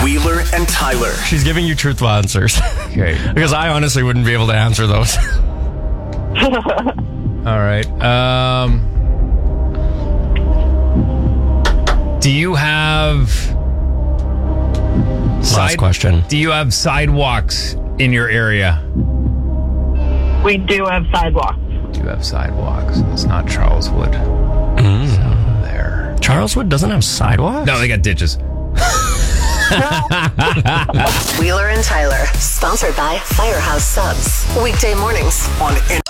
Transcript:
Wheeler and Tyler. She's giving you truthful answers. Okay. Because I honestly wouldn't be able to answer those. All right. Do you have Last question. Do you have sidewalks in your area? We do have sidewalks. Do you have sidewalks? It's not Charleswood. So there. Charleswood doesn't have sidewalks? No, they got ditches. Wheeler and Tyler, sponsored by Firehouse Subs. Weekday mornings On